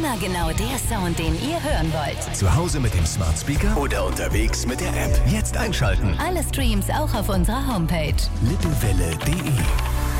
Immer genau der Sound, den ihr hören wollt. Zu Hause mit dem Smart Speaker oder unterwegs mit der App. Jetzt einschalten. Alle Streams auch auf unserer Homepage. Lippewelle.de